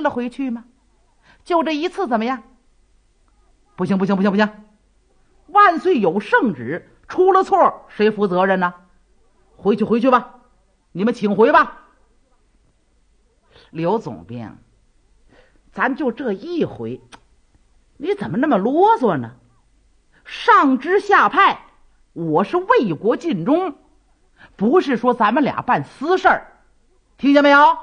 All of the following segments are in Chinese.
了回去吗？就这一次怎么样？不行，万岁有圣旨，出了错谁负责任呢？回去吧，你们请回吧。刘总兵，咱就这一回，你怎么那么啰嗦呢？上知下派，我是为国尽忠，不是说咱们俩办私事儿，听见没有？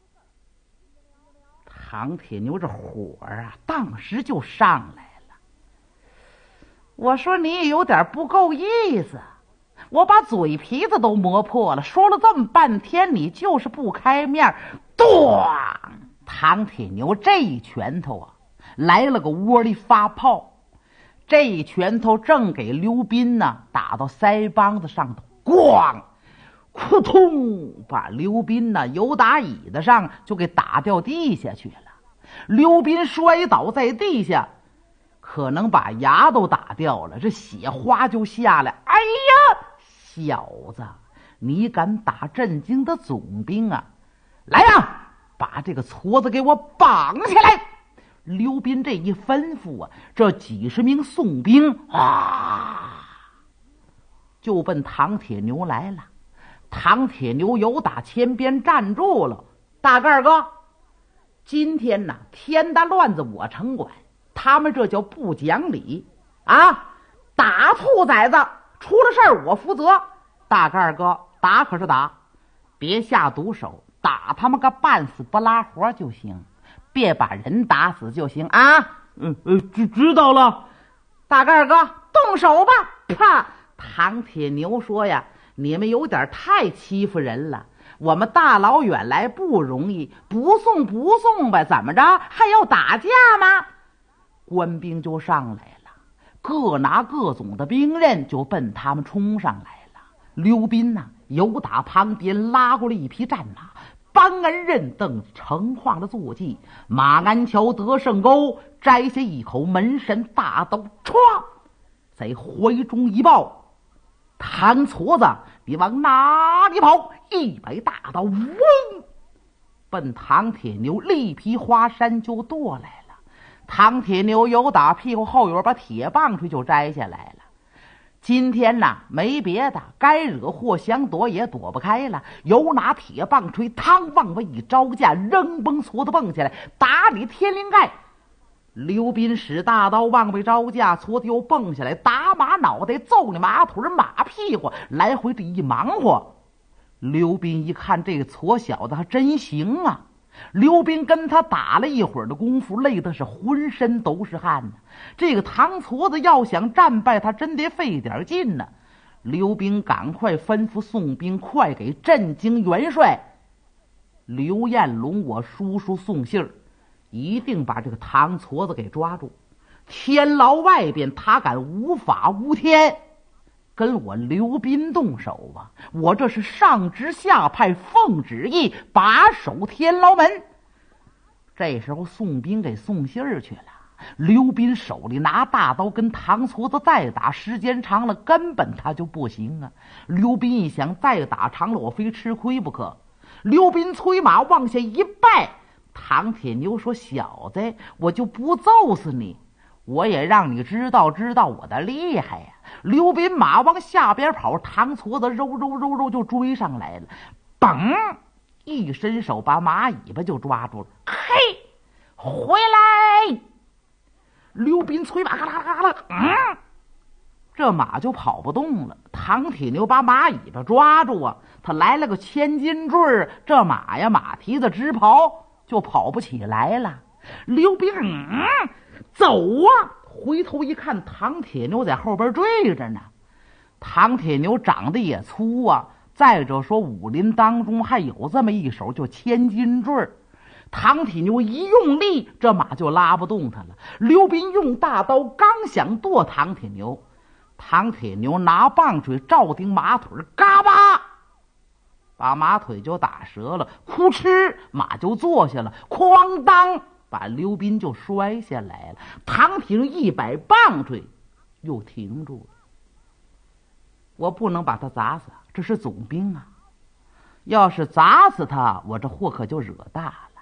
唐铁牛这火啊，当时就上来了。我说你也有点不够意思，我把嘴皮子都磨破了，说了这么半天，你就是不开面。咚！唐铁牛这一拳头啊，来了个窝里发泡，这一拳头正给刘斌呢打到腮帮子上头，咣！扑通！把刘斌呢由打椅子上就给打掉地下去了。刘斌摔倒在地下，可能把牙都打掉了，这血花就下来。哎呀，小子，你敢打震惊的总兵啊？来呀，把这个矬子给我绑起来！刘斌这一吩咐啊，这几十名宋兵啊，就奔唐铁牛来了。唐铁牛由打前边站住了，大个儿哥，今天呢天大乱子我城管，他们这叫不讲理啊！打兔崽子，出了事儿我负责。大个儿哥，打可是打，别下毒手，打他们个半死不拉活就行，别把人打死就行啊！知道了。大个儿哥，动手吧！啪！唐铁牛说呀，你们有点太欺负人了，我们大老远来不容易，不送呗，怎么着还要打架吗？官兵就上来了，各拿各种的兵刃就奔他们冲上来了。刘斌呢由打旁边拉过了一匹战马，班安认邓城框的坐骑，马鞍桥得胜钩，摘下一口门神大刀，唰，在怀中一抱，唐矬子，你往哪里跑？100大刀，嗡，奔唐铁牛力皮花山就剁来了。唐铁牛由打屁股后边把铁棒槌就摘下来了。今天呢没别的，该惹祸想躲也躲不开了，由拿铁棒槌汤往外一招架，扔崩矬子蹦起来，打你天灵盖。刘斌使大刀往外招架，矬子又蹦下来，打马脑袋，揍你马腿马屁股，来回这一忙活。刘斌一看这个矬小子还真行啊，刘斌跟他打了一会儿的功夫，累得是浑身都是汗呢。这个唐矬子要想战败，他真得费点劲呢。刘斌赶快吩咐宋兵，快给震惊元帅刘彦龙我叔叔送信儿，一定把这个唐矬子给抓住。天牢外边他敢无法无天跟我刘斌动手啊，我这是上直下派，奉旨意把守天牢门。这时候宋兵给送信儿去了，刘斌手里拿大刀跟唐矬子再打，时间长了根本他就不行啊。刘斌一想，再打长了我非吃亏不可。刘斌催马往下一拜，唐铁牛说，小子，我就不揍死你，我也让你知道我的厉害呀。刘斌马往下边跑，唐矬子肉就追上来了，嘣一伸手把马尾巴就抓住了。嘿，回来！刘斌催马，嘎啦嘎啦，这马就跑不动了。唐铁牛把马尾巴抓住啊，他来了个千斤坠，这马呀马蹄子直跑，就跑不起来了。刘斌走啊，回头一看，唐铁牛在后边追着呢。唐铁牛长得也粗啊，再者说武林当中还有这么一手就千斤坠，唐铁牛一用力，这马就拉不动他了。刘斌用大刀刚想剁唐铁牛，唐铁牛拿棒槌照顶马腿，嘎巴把马腿就打折了，哭哧马就坐下了，哐当把刘斌就摔下来了。唐铁牛100棒槌又停住了。我不能把他砸死，这是总兵啊，要是砸死他，我这祸可就惹大了。